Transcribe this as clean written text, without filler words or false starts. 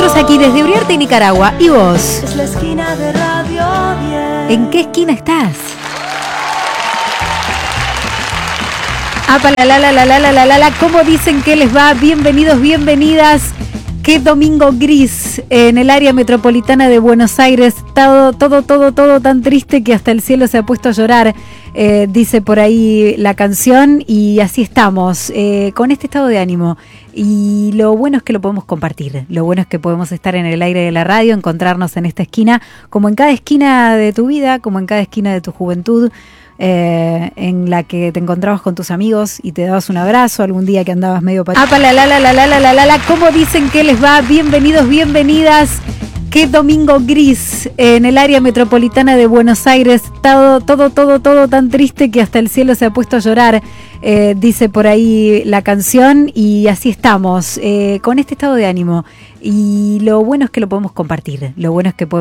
nosotros aquí desde Uriarte, Nicaragua. ¿Y vos? Es la esquina de Radio 10. ¿En qué esquina estás? ¿Cómo dicen que les va? Bienvenidos, bienvenidas. Qué domingo gris en el área metropolitana de Buenos Aires. Todo tan triste que hasta el cielo se ha puesto a llorar, dice por ahí la canción. Y así estamos, con este estado de ánimo. Y lo bueno es que lo podemos compartir. Lo bueno es que podemos estar en el aire de la radio, encontrarnos en esta esquina, como en cada esquina de tu vida, como en cada esquina de tu juventud. En la que te encontrabas con tus amigos y te dabas un abrazo algún día que andabas medio ¿Cómo dicen que les va? Bienvenidos, bienvenidas. Qué domingo gris en el área metropolitana de Buenos Aires. Todo tan triste que hasta el cielo se ha puesto a llorar, dice por ahí la canción. Y así estamos, con este estado de ánimo. Y lo bueno es que lo podemos compartir. Lo bueno es que podemos